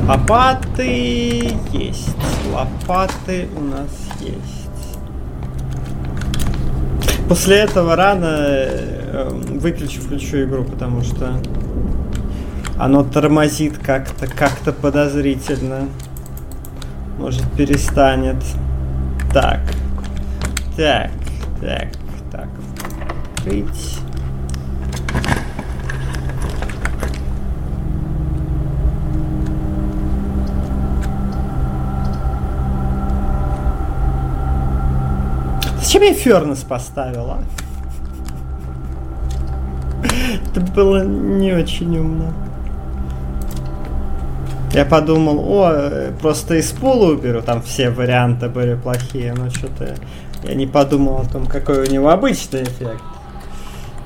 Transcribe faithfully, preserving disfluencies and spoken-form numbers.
Лопаты есть. Лопаты у нас есть. После этого рано выключу, включу игру, потому что оно тормозит как-то, как-то подозрительно. Может, перестанет. Так. Так, так, так. Открыть. Зачем я Фернес поставила? Это было не очень умно. Я подумал, о, просто из пула уберу, там все варианты были плохие, но что-то я не подумал о том, какой у него обычный эффект.